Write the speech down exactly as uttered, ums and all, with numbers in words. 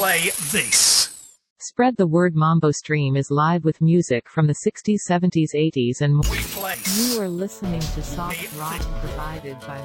play this. Spread the Word Mambo Stream is live with music from the sixties, seventies, eighties and more. We play. You are listening to soft rock provided by